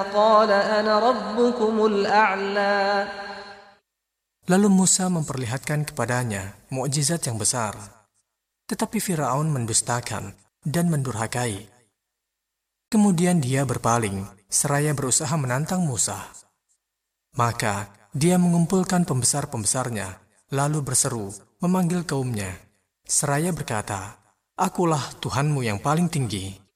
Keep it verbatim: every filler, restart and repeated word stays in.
قال أنا ربكم الأعلى. Lalu Musa memperlihatkan kepadanya mukjizat yang besar. Tetapi Firaun mendustakan dan mendurhakai. Kemudian dia berpaling, seraya berusaha menantang Musa. Maka dia mengumpulkan pembesar-pembesarnya, lalu berseru, memanggil kaumnya, seraya berkata, "Akulah Tuhanmu yang paling tinggi."